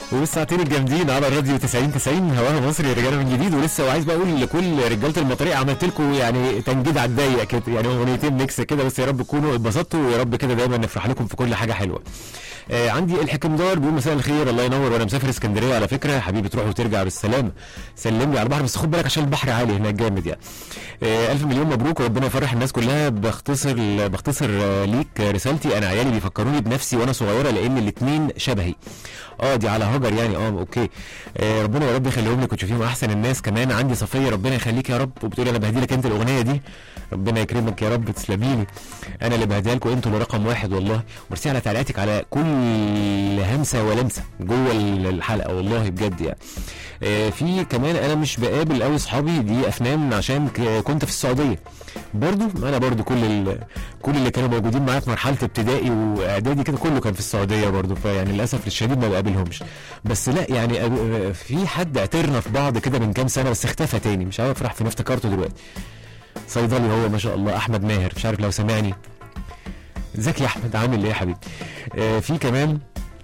والساعتين الجامدين على الراديو 90 هواها مصري رجاله من جديد. ولسه وعايز بقى اقول لكل رجاله المطاريق عملت لكم يعني تنجيد على الضيق كده، يعني اغنيتين ميكس كده، بس يا رب تكونوا اتبسطتوا ويا رب كده دايما نفرح لكم في كل حاجه حلوه. عندي الحكمدار بيقول مساء الخير، الله ينور، وانا مسافر اسكندريه على فكره حبيبي، تروح وترجع بالسلامه، سلم لي على البحر بس خد بالك عشان البحر عالي هناك جامد يعني. الف مليون مبروك وربنا يفرح الناس كلها. بختصر ليك رسالتي، انا عيالي بيفكروني بنفسي وانا صغيره لان الاثنين شبهي. دي على هاجر يعني، اوكي. ربنا يا رب يخليهم لك وتشوفيهم احسن الناس. كمان عندي صفيه ربنا يخليك يا رب، وبتقولي انا بهدي لك انت الاغنيه دي، ربنا يكرمك يا رب، تسلمي لي، انا اللي بهديها لكم، انتوا اللي رقم واحد والله. ميرسي على تعليقاتك على كل همسه ولمسه جوه الحلقه والله بجد يعني. في كمان انا مش بقابل قوي اصحابي، دي افنان عشان كنت في السعوديه برضو. انا برضو كل اللي كانوا موجودين معايا في مرحله ابتدائي واعدادي كده كله كان في السعوديه برضو، فيعني للاسف الشديد ما بقابلهمش. بس لا يعني في حد اعترنا في بعض كده من كام سنه بس اختفى تاني، مش عارف راح فين، افتكرته دلوقتي، صيدلي هو ما شاء الله، احمد ماهر، مش عارف لو سمعني. ازيك يا احمد، عامل ايه يا حبيبي؟ في كمان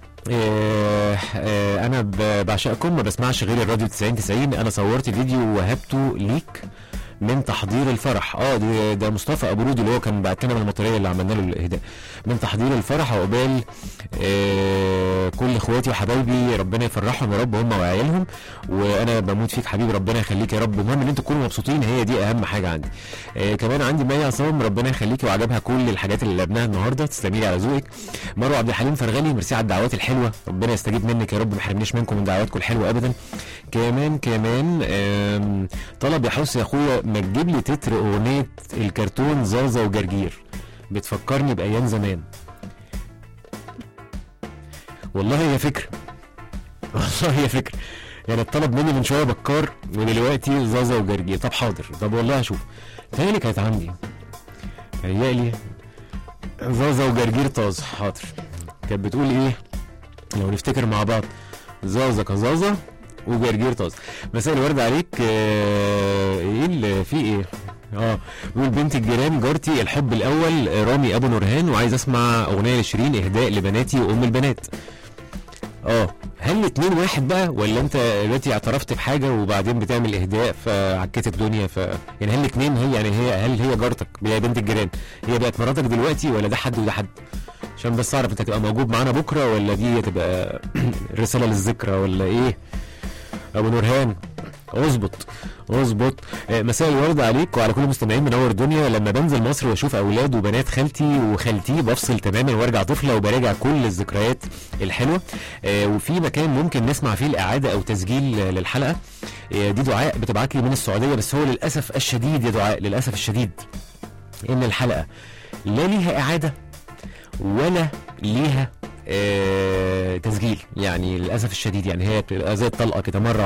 انا بعشقكم، ما بسمعش غير الراديو 90. انا صورت فيديو وهبته ليك من تحضير الفرح. ده مصطفى ابو رود اللي هو كان بعت لنا من المطريه اللي عملنا له الاهداء، من تحضير الفرح وقبال كل اخواتي وحبايبي، ربنا يفرحهم يا رب هم وعيالهم، وانا بموت فيك حبيبي، ربنا يخليك يا رب، المهم ان انتوا تكونوا مبسوطين، هي دي اهم حاجه عندي. كمان عندي مي عصام، ربنا يخليكي وعجبها كل الحاجات اللي لعبناها النهارده، تسلمي لي على ذوقك. مروه عبد الحليم فرغلي، ميرسي على الدعوات الحلوه، ربنا يستجيب منك يا رب، ما يحرمنيش منكم من دعواتكم الحلوه ابدا. كمان طلب يا حس يا اخويا ما تجيب لي تتر اغنيه الكرتون زازا وجرجير، بتفكرني بايام زمان. والله هي فكره يعني الطلب مني من شويه بكار ودلوقتي زازا وجرجير. طب حاضر، طب والله هشوف، تهيألي كانت عندي، تهيألي زازا وجرجير طاز. حاضر، كانت بتقول ايه لو نفتكر مع بعض؟ زازا كزازا وجرجير طاز. مساء الورد عليك. ايه اللي في ايه؟ بيقول بنت الجيران جارتي الحب الاول رامي ابو نورهان، وعايز اسمع اغنيه لشيرين اهداء لبناتي وام البنات. هل الاتنين واحد بقى، ولا انت دلوقتي اعترفت بحاجه وبعدين بتعمل اهداء فعكت الدنيا يعني هل الاتنين هل هي جارتك هي بنت الجيران هي بقت مراتك دلوقتي، ولا ده حد وده حد؟ عشان بس اعرف انت هتبقى موجود معانا بكره ولا دي هتبقى رساله للذكرى ولا ايه؟ ابو نورهان اظبط. مساء الورد عليك وعلى كل المستمعين، منور الدنيا. لما بنزل مصر واشوف اولاد وبنات خالتي وخالتي بفصل تماما وارجع طفله وبراجع كل الذكريات الحلوه. وفي مكان ممكن نسمع فيه الاعاده او تسجيل للحلقه. دي دعاء بتبعت لي من السعوديه، بس هو للاسف الشديد يا دعاء، للاسف الشديد ان الحلقه لا ليها اعاده ولا ليها تسجيل، يعني للاسف الشديد، يعني هي بتبقى زي الطلقه كده مره